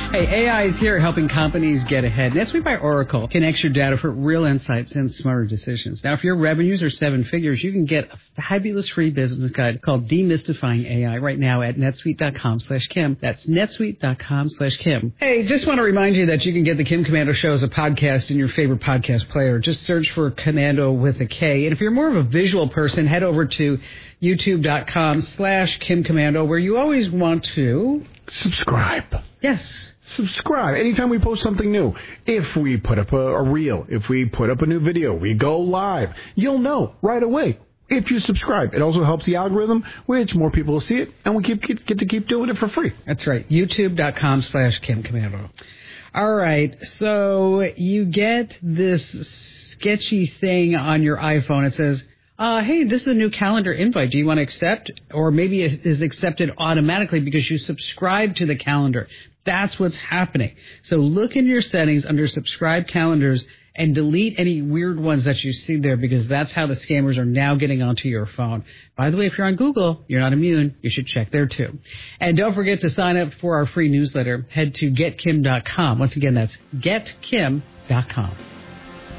Hey, AI is here helping companies get ahead. NetSuite by Oracle connects your data for real insights and smarter decisions. Now, if your revenues are seven figures, you can get a fabulous free business guide called Demystifying AI right now at netsuite.com/Kim. That's netsuite.com/Kim. Hey, just want to remind you that you can get the Kim Komando Show as a podcast in your favorite podcast player. Just search for Komando with a K. And if you're more of a visual person, head over to youtube.com/Kim Komando, where you always want to subscribe. Yes. Subscribe anytime we post something new. If we put up a reel, if we put up a new video, we go live, you'll know right away if you subscribe. It also helps the algorithm, which more people will see it, and we get to keep doing it for free. That's right. youtube.com/Kim Komando. All right. So you get this sketchy thing on your iPhone. It says, hey, this is a new calendar invite. Do you want to accept? Or maybe it is accepted automatically because you subscribe to the calendar. That's what's happening. So look in your settings under subscribe calendars and delete any weird ones that you see there, because that's how the scammers are now getting onto your phone. By the way, if you're on Google, you're not immune. You should check there too. And don't forget to sign up for our free newsletter. Head to getkim.com. Once again, that's getkim.com.